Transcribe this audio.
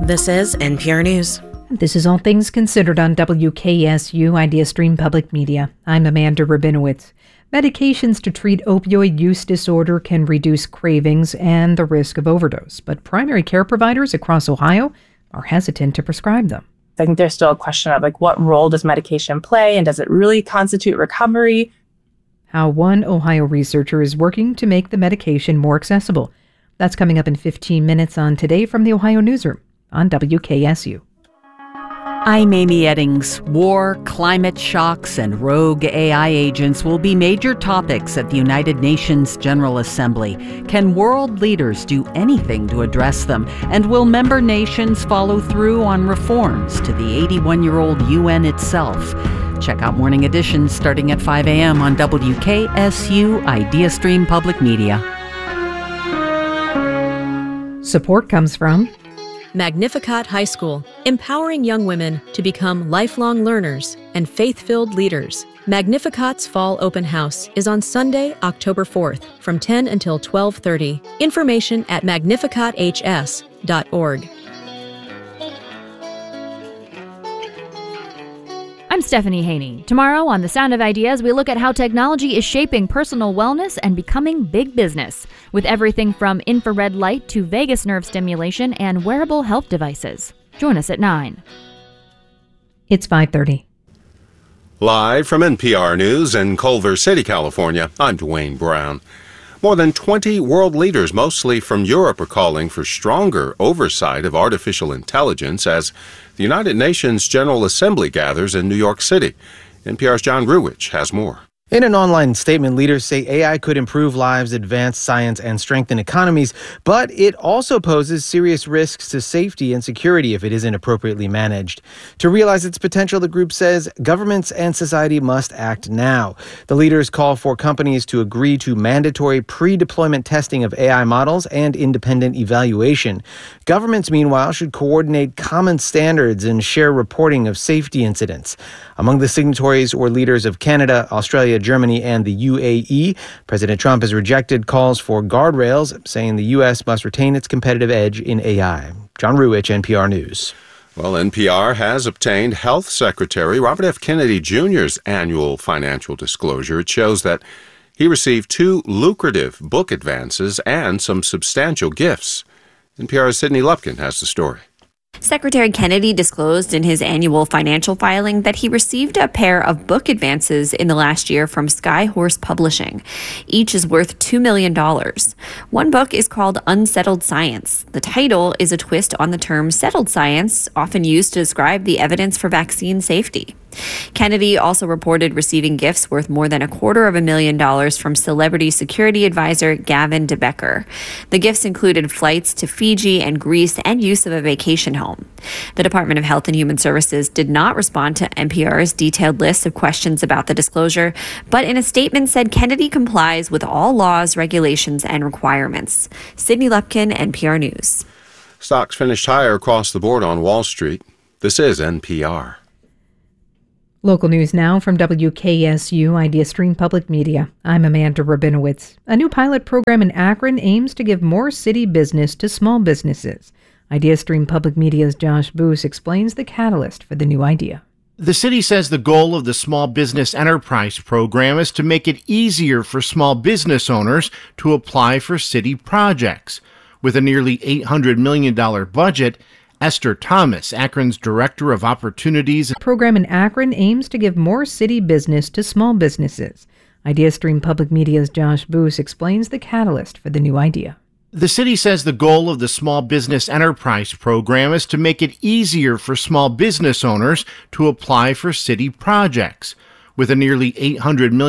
This is NPR News. This is All Things Considered on WKSU Idea Stream Public Media. I'm Amanda Rabinowitz. Medications to treat opioid use disorder can reduce cravings and the risk of overdose, but primary care providers across Ohio are hesitant to prescribe them. I think there's still a question of what role does medication play and does it really constitute recovery? How one Ohio researcher is working to make the medication more accessible. That's coming up in 15 minutes on Today from the Ohio Newsroom on WKSU. I'm Amy Eddings. War, climate shocks, and rogue AI agents will be major topics at the United Nations General Assembly. Can world leaders do anything to address them? And will member nations follow through on reforms to the 81-year-old UN itself? Check out Morning Edition starting at 5 a.m. on WKSU Idea Stream Public Media. Support comes from Magnificat High School, empowering young women to become lifelong learners and faith-filled leaders. Magnificat's Fall Open House is on Sunday, October 4th from 10 until 12:30. Information at magnificaths.org. I'm Stephanie Haney. Tomorrow on The Sound of Ideas, we look at how technology is shaping personal wellness and becoming big business, with everything from infrared light to vagus nerve stimulation and wearable health devices. Join us at 9. It's 5:30. Live from NPR News in Culver City, California, I'm Dwayne Brown. More than 20 world leaders, mostly from Europe, are calling for stronger oversight of artificial intelligence as the United Nations General Assembly gathers in New York City. NPR's John Ruwitch has more. In an online statement, leaders say AI could improve lives, advance science, and strengthen economies, but it also poses serious risks to safety and security if it isn't appropriately managed. To realize its potential, the group says governments and society must act now. The leaders call for companies to agree to mandatory pre-deployment testing of AI models and independent evaluation. Governments, meanwhile, should coordinate common standards and share reporting of safety incidents. Among the signatories were leaders of Canada, Australia, Germany, and the UAE. President Trump has rejected calls for guardrails, saying the U.S. must retain its competitive edge in AI. John Ruwitch, NPR News. Well, NPR has obtained Health Secretary Robert F. Kennedy Jr.'s annual financial disclosure. It shows that he received 2 lucrative book advances and some substantial gifts. NPR's Sydney Lupkin has the story. Secretary Kennedy disclosed in his annual financial filing that he received a pair of book advances in the last year from Skyhorse Publishing. Each is worth $2 million. One book is called Unsettled Science. The title is a twist on the term settled science, often used to describe the evidence for vaccine safety. Kennedy also reported receiving gifts worth more than $250,000 from celebrity security advisor Gavin DeBecker. The gifts included flights to Fiji and Greece and use of a vacation home. The Department of Health and Human Services did not respond to NPR's detailed list of questions about the disclosure, but in a statement said Kennedy complies with all laws, regulations, and requirements. Sydney Lupkin, NPR News. Stocks finished higher across the board on Wall Street. This is NPR. Local news now from WKSU Idea Stream Public Media. I'm Amanda Rabinowitz. A new pilot program in Akron aims to give more city business to small businesses. Idea Stream Public Media's Josh Boos explains the catalyst for the new idea. The city says the goal of the Small Business Enterprise Program is to make it easier for small business owners to apply for city projects. With a nearly $800 million budget, Esther Thomas, Akron's Director of Opportunities. The program in Akron aims to give more city business to small businesses. Idea Stream Public Media's Josh Boos explains the catalyst for the new idea. The city says the goal of the Small Business Enterprise Program is to make it easier for small business owners to apply for city projects. With a nearly $800 million